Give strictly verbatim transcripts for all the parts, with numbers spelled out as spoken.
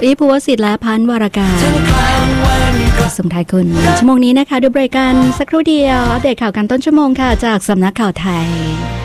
อี้ภูวสิทธิ์และพันวรการสมทายคุณชั่วโมงนี้นะคะดูเบรกกันสักครู่เดียวอัปเดตข่าวกันต้นชั่วโมงค่ะจากสำนักข่าวไทย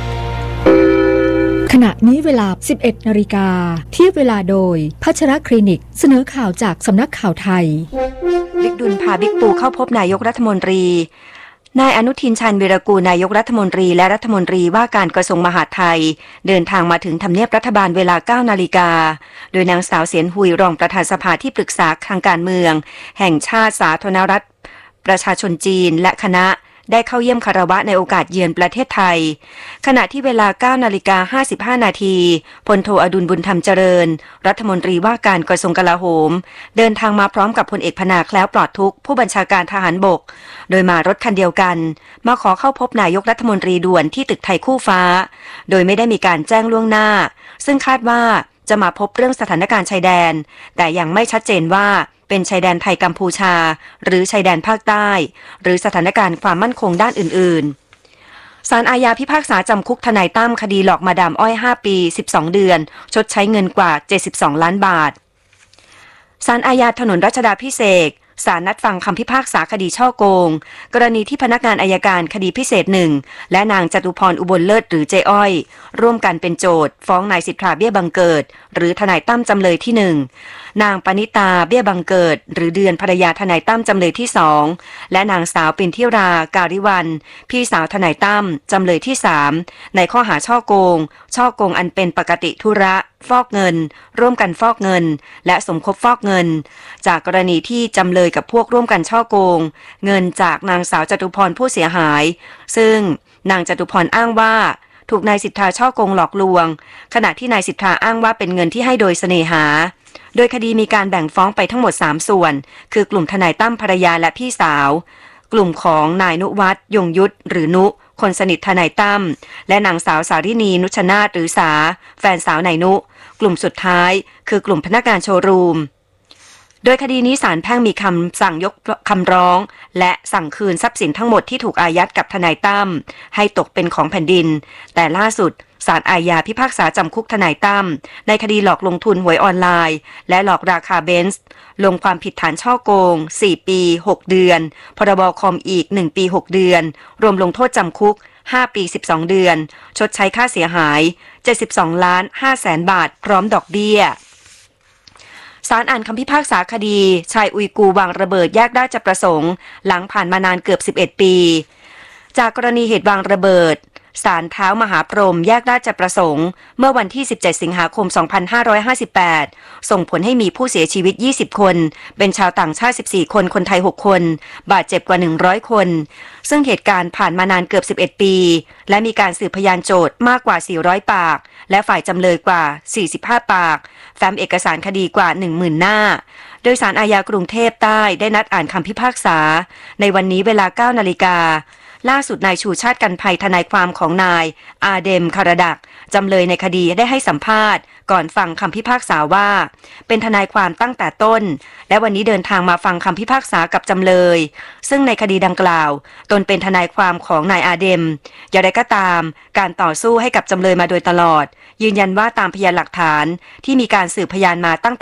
ขณะนี้เวลา สิบเอ็ดนาฬิกาที่เวลาโดยพัชรคลินิกเสนอข่าวจากสำนักข่าวไทยบิ๊กดุลพาบิ๊กปูเข้าพบนายกรัฐมนตรีนายอนุทินชาญวีรกูลนายกรัฐมนตรีและรัฐมนตรีว่าการกระทรวงมหาดไทยเดินทางมาถึงทำเนียบรัฐบาลเวลา เก้านาฬิกาโดยนางสาวเสียนหุยรองประธานสภาที่ปรึกษาทางการเมืองแห่งชาติสาธารณรัฐประชาชนจีนและคณะได้เข้าเยี่ยมคารวะในโอกาสเยือนประเทศไทยขณะที่เวลา เก้านาฬิกาห้าสิบห้านาทีพลโทอดุลบุญธรรมเจริญรัฐมนตรีว่าการกระทรวงกลาโหมเดินทางมาพร้อมกับพลเอกพนาแคล้วปลอดทุกข์ผู้บัญชาการทหารบกโดยมารถคันเดียวกันมาขอเข้าพบนายกรัฐมนตรีด่วนที่ตึกไทยคู่ฟ้าโดยไม่ได้มีการแจ้งล่วงหน้าซึ่งคาดว่าจะมาพบเรื่องสถานการณ์ชายแดนแต่ยังไม่ชัดเจนว่าเป็นชายแดนไทยกัมพูชาหรือชายแดนภาคใต้หรือสถานการณ์ความมั่นคงด้านอื่นๆศาลอาญาพิพากษาจำคุกทนายตั้มคดีหลอกมาดามอ้อยห้าปีสิบสองเดือนชดใช้เงินกว่าเจ็ดสิบสองล้านบาทศาลอาญาถนนรัชดาภิเษกศาลนัดฟังคำพิพากษาคดีฉ้อโกงกรณีที่พนักงานอัยการคดีพิเศษหนึ่งและนางจตุพรอุบลเลิศหรือเจ๊อ้อยร่วมกันเป็นโจทก์ฟ้องนายสิทธาเบี้ยบังเกิดหรือทนายตั้มจำเลยที่หนึ่งนางปณิตาเบี้ยบังเกิดหรือเดือนภรรยาทนายตั้มจำเลยที่สองและนางสาวปินทิราการิวันพี่สาวทนายตั้มจำเลยที่สามในข้อหาฉ้อโกงฉ้อโกงอันเป็นปกติธุระฟอกเงินร่วมกันฟอกเงินและสมคบฟอกเงินจากกรณีที่จำเลยกับพวกร่วมกันฉ้อโกงเงินจากนางสาวจตุพรผู้เสียหายซึ่งนางจตุพรอ้างว่าถูกนายสิทธาฉ้อโกงหลอกลวงขณะที่นายสิทธาอ้างว่าเป็นเงินที่ให้โดยเสน่หาโดยคดีมีการแบ่งฟ้องไปทั้งหมดสามส่วนคือกลุ่มทนายตั้มภรรยาและพี่สาวกลุ่มของนายนุวัฒน์ยงยุทธหรือนุคนสนิททนายตั้มและนางสาวสารินีนุชนาถหรือสาแฟนสาวนายนุกลุ่มสุดท้ายคือกลุ่มพนักงานโชว์รูมโดยคดีนี้ศาลแพ่งมีคำสั่งยกคำร้องและสั่งคืนทรัพย์สินทั้งหมดที่ถูกอายัดกับทนายตั้มให้ตกเป็นของแผ่นดินแต่ล่าสุดศาลอาญาพิพากษาจำคุกทนายตั้มในคดีหลอกลงทุนหวยออนไลน์และหลอกราคาเบนซ์ลงความผิดฐานฉ้อโกงสี่ปีหกเดือนพรบคอมอีกหนึ่งปีหกเดือนรวมลงโทษจำคุกห้าปีสิบสองเดือนชดใช้ค่าเสียหายเจ็ดสิบสองล้านห้าแสนบาทพร้อมดอกเบี้ยศาลอ่านคำพิพากษาคดีชายอุยกูร์วางระเบิดแยกราชประสงค์หลังผ่านมานานเกือบสิบเอ็ดปีจากกรณีเหตุวางระเบิดศาลเท้ามหาพรหมแยกราชประสงค์เมื่อวันที่สิบเจ็ดสิงหาคมสองพันห้าร้อยห้าสิบแปดส่งผลให้มีผู้เสียชีวิตยี่สิบคนเป็นชาวต่างชาติสิบสี่คนคนไทยหกคนบาดเจ็บกว่าหนึ่งร้อยคนซึ่งเหตุการณ์ผ่านมานานเกือบสิบเอ็ดปีและมีการสืบพยานโจทย์มากกว่าสี่ร้อยปากและฝ่ายจำเลยกว่าสี่สิบห้าปากแฟ้มเอกสารคดีกว่า หนึ่งหมื่น หน้าโดยศาลอาญากรุงเทพใต้ได้นัดอ่านคำพิพากษาในวันนี้เวลา เก้านาฬิกาล่าสุดนายชูชาติกันภัยทนายความของนายอาเดมคาราดักจำเลยในคดีได้ให้สัมภาษณ์ก่อนฟังคำพิพากษาว่าเป็นทนายความตั้งแต่ต้นและวันนี้เดินทางมาฟังคำพิพากษากับจำเลยซึ่งในคดีดังกล่าวตนเป็นทนายความของนายอาเดมอย่างไรก็ตามการต่อสู้ให้กับจำเลยมาโดยตลอดยืนยันว่าตามพยานหลักฐานที่มีการสืบพยานมาตั้ง